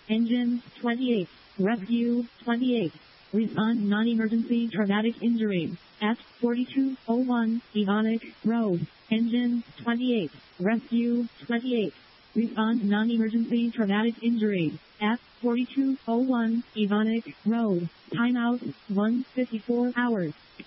Engine 28. Rescue 28. Respond non-emergency traumatic injury at 4201 Ebonic Road. Engine 28. Rescue 28. Respond non-emergency traumatic injury at 4201 Ebonic Road. Timeout 1:54 hours.